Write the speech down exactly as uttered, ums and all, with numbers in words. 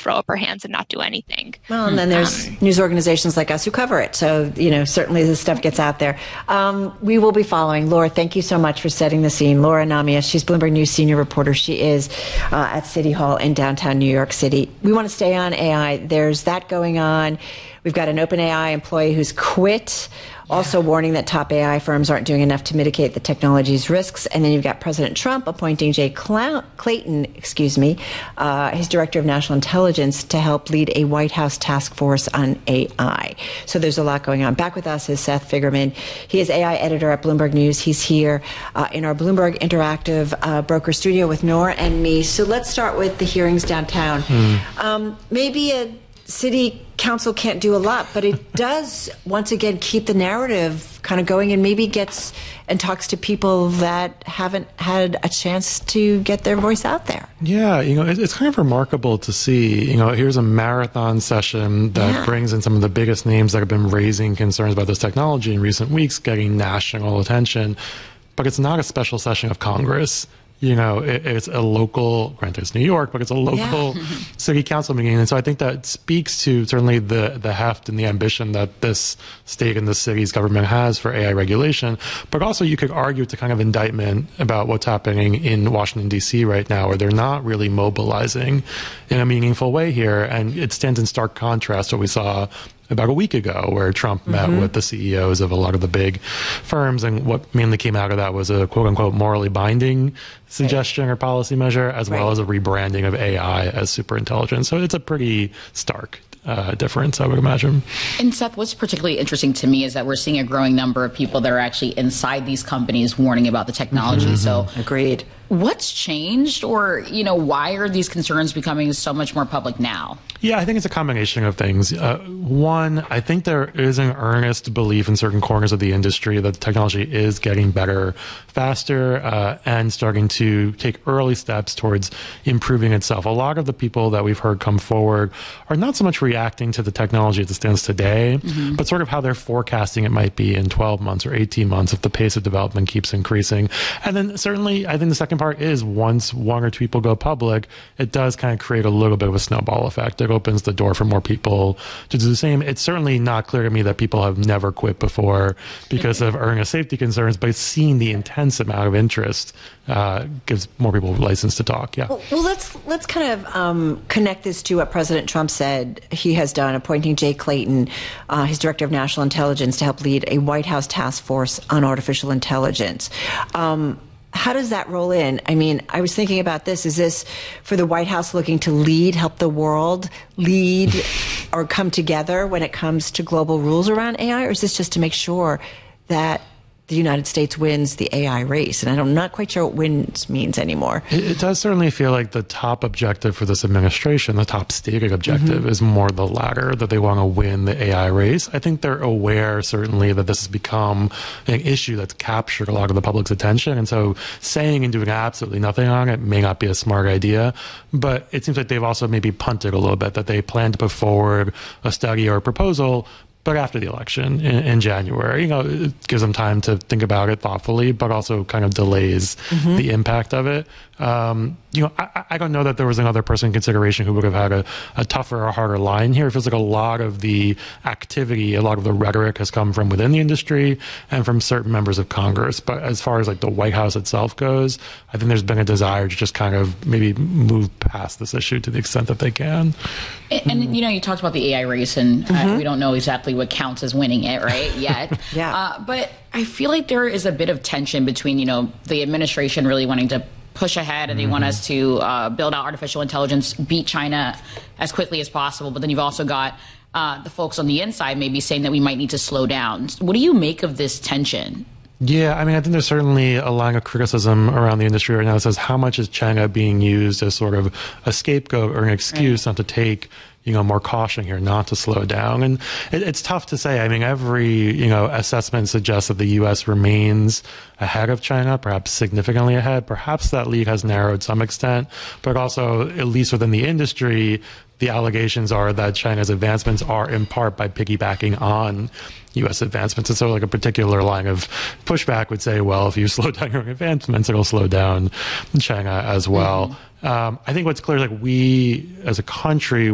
throw up our hands and not do anything. Well, and then there's um, news organizations like us who cover it. So, you know, certainly this stuff gets out there. Um, we will be following. Laura, thank you so much for setting the scene. Laura Namias, she's Bloomberg News senior reporter. She is uh, at City Hall in downtown New York City. We want to stay on A I. There's that going on. We've got an OpenAI employee who's quit, also warning that top A I firms aren't doing enough to mitigate the technology's risks. And then you've got President Trump appointing Jay Clayton, excuse me, uh, his director of national intelligence, to help lead a White House task force on A I. So there's a lot going on. Back with us is Seth Figerman. He is A I editor at Bloomberg News. He's here uh, in our Bloomberg Interactive uh, broker studio with Nora and me. So let's start with the hearings downtown. Mm. Um, maybe a city council can't do a lot, but it does, once again, keep the narrative kind of going and maybe gets and talks to people that haven't had a chance to get their voice out there. Yeah, you know, it's kind of remarkable to see, you know, here's a marathon session that yeah. brings in some of the biggest names that have been raising concerns about this technology in recent weeks, getting national attention, but it's not a special session of Congress. You know, it, it's a local, granted it's New York, but it's a local yeah. city council meeting. And so I think that speaks to certainly the, the heft and the ambition that this state and the city's government has for A I regulation. But also you could argue it's a kind of indictment about what's happening in Washington, D C right now, where they're not really mobilizing in a meaningful way here. And it stands in stark contrast to what we saw about a week ago, where Trump met mm-hmm. with the C E Os of a lot of the big firms, and what mainly came out of that was a quote-unquote morally binding suggestion right. or policy measure, as right. well as a rebranding of A I as superintelligence. So it's a pretty stark uh, difference, I would imagine. And Seth, what's particularly interesting to me is that we're seeing a growing number of people that are actually inside these companies warning about the technology. Mm-hmm. So agreed. What's changed, or, you know, why are these concerns becoming so much more public now? Yeah, I think it's a combination of things. Uh, one, I think there is an earnest belief in certain corners of the industry that the technology is getting better, faster, uh, and starting to take early steps towards improving itself. A lot of the people that we've heard come forward are not so much reacting to the technology as it stands today, mm-hmm. but sort of how they're forecasting it might be in twelve months or eighteen months if the pace of development keeps increasing. And then certainly, I think the second part is once one or two people go public, it does kind of create a little bit of a snowball effect. It opens the door for more people to do the same. It's certainly not clear to me that people have never quit before because of earnest safety concerns, but seeing the intense amount of interest uh, gives more people license to talk. Yeah. Well, well let's let's kind of um, connect this to what President Trump said he has done, appointing Jay Clayton, uh, his director of national intelligence, to help lead a White House task force on artificial intelligence. Um, How does that roll in? I mean, I was thinking about this. Is this for the White House looking to lead, help the world lead or come together when it comes to global rules around A I? Or is this just to make sure that the United States wins the A I race? And I'm not quite sure what wins means anymore. It, it does certainly feel like the top objective for this administration, the top stated objective, mm-hmm. is more the latter, that they want to win the A I race. I think they're aware, certainly, that this has become an issue that's captured a lot of the public's attention. And so saying and doing absolutely nothing on it may not be a smart idea. But it seems like they've also maybe punted a little bit, that they plan to put forward a study or a proposal, but after the election in, in January. You know, it gives them time to think about it thoughtfully, but also kind of delays mm-hmm. the impact of it. Um, you know, I, I don't know that there was another person in consideration who would have had a, a tougher or harder line here. It feels like a lot of the activity, a lot of the rhetoric has come from within the industry and from certain members of Congress. But as far as like the White House itself goes, I think there's been a desire to just kind of maybe move past this issue to the extent that they can. And, and you know, you talked about the A I race, and mm-hmm. uh, we don't know exactly what counts as winning it, right, yet. yeah. Uh, but I feel like there is a bit of tension between, you know, the administration really wanting to push ahead, and they mm-hmm. want us to uh, build out artificial intelligence, beat China as quickly as possible. But then you've also got uh, the folks on the inside maybe saying that we might need to slow down. What do you make of this tension? Yeah, I mean, I think there's certainly a line of criticism around the industry right now that says how much is China being used as sort of a scapegoat or an excuse right. not to take, you know, more caution here, not to slow down. And it, it's tough to say. I mean, every, you know, assessment suggests that the U S remains ahead of China, perhaps significantly ahead. Perhaps that lead has narrowed to some extent, but also, at least within the industry, the allegations are that China's advancements are in part by piggybacking on U S advancements. And so like a particular line of pushback would say, well, if you slow down your own advancements, it'll slow down China as well. Mm-hmm. Um, I think what's clear is like we as a country,